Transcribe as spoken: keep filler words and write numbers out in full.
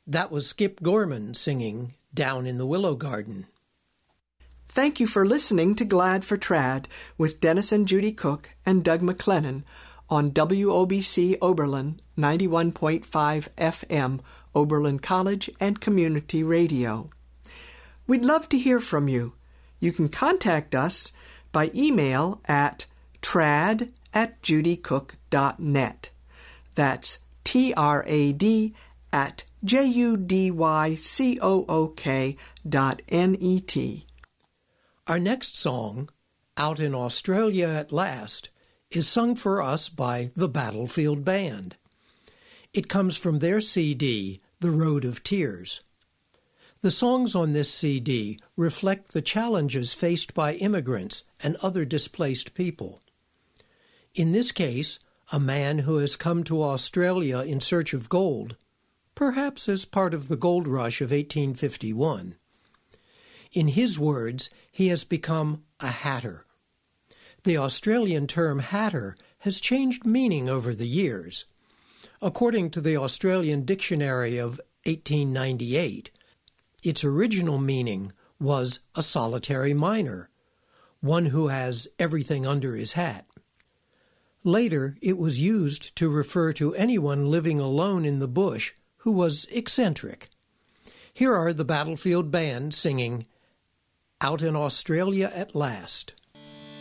That was Skip Gorman singing Down in the Willow Garden. Thank you for listening to Glad for Trad with Dennis and Judy Cook and Doug McLennan on W O B C Oberlin ninety-one point five F M, Oberlin College and Community Radio. We'd love to hear from you. You can contact us by email at trad at judycook dot net. That's T R A D at J U D Y C O O K dot N E T. Our next song, Out in Australia at Last, is sung for us by the Battlefield Band. It comes from their C D, The Road of Tears. The songs on this C D reflect the challenges faced by immigrants and other displaced people. In this case, a man who has come to Australia in search of gold, perhaps as part of the gold rush of eighteen fifty-one. In his words, he has become a hatter. The Australian term hatter has changed meaning over the years. According to the Australian Dictionary of eighteen ninety-eight, its original meaning was a solitary miner, one who has everything under his hat. Later, it was used to refer to anyone living alone in the bush who was eccentric. Here are the Battlefield Band singing Out in Australia at Last.